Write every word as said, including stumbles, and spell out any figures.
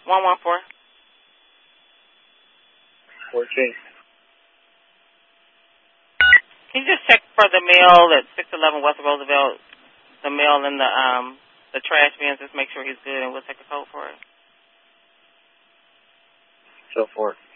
One one four. Fourteen. Can you just check for the mail at six eleven West Roosevelt? The mail in the um the trash bins. Just make sure he's good, and we'll take a code for it. So forth.